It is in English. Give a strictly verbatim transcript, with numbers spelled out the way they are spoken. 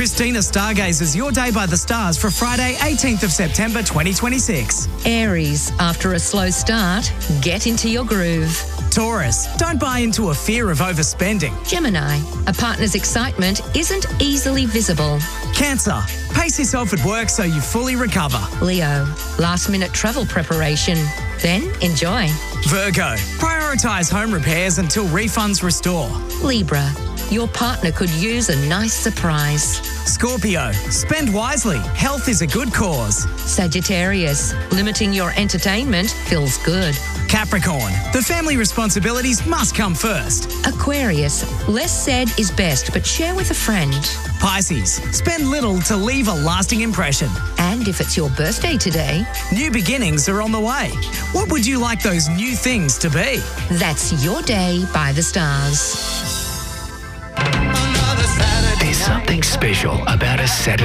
Christina stargazes your day by the stars for Friday, eighteenth of September twenty twenty-six. Aries, after a slow start, get into your groove. Taurus, don't buy into a fear of overspending. Gemini, a partner's excitement isn't easily visible. Cancer, pace yourself at work so you fully recover. Leo, last-minute travel preparation. Then enjoy. Virgo, prioritise home repairs until refunds restore. Libra, your partner could use a nice surprise. Scorpio, spend wisely. Health is a good cause. Sagittarius, limiting your entertainment feels good. Capricorn, the family responsibilities must come first. Aquarius, less said is best, but share with a friend. Pisces, spend little to leave a lasting impression. And if it's your birthday today, new beginnings are on the way. What would you like those new things to be? That's your day by the stars. There's something special about a Saturday